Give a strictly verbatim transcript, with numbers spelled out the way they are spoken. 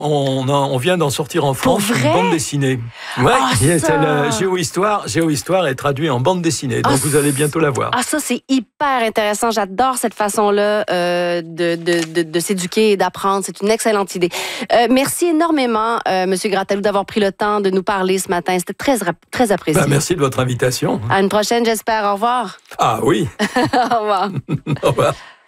On, a, on vient d'en sortir en France Pour vrai? une bande dessinée. Ouais, oh, c'est ça... le Géohistoire. Géohistoire est traduit en bande dessinée, donc oh, vous allez bientôt la voir. Ah, ça, c'est hyper intéressant. J'adore cette façon-là euh, de, de, de, de s'éduquer et d'apprendre. C'est une excellente idée. Euh, merci énormément, euh, M. Grattalou, d'avoir pris le temps de nous parler ce matin. C'était très, très apprécié. Ben, merci de votre invitation. À une prochaine, j'espère. Au revoir. Ah oui. Au revoir. Au revoir.